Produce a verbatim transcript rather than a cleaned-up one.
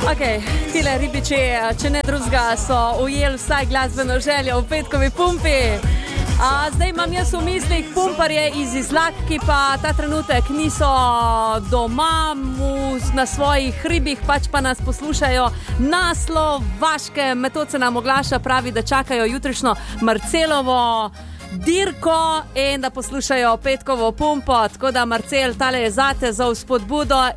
Okay, tile ribiči, če ne drugega, so ujeli vsaj glasbeno željo v petkovi pumpi. A, zdaj imam jaz v mislih pumparje iz Izlak, ki pa ta trenutek niso doma v, na svojih hribih, pač pa nas poslušajo na Slovaškem. Metod se nam oglaša, pravi, da čakajo jutrišnjo Marcelovo dirko in da poslušajo petkovo pumpo. Tako da, Marcel, tale je zate za vzpodbudo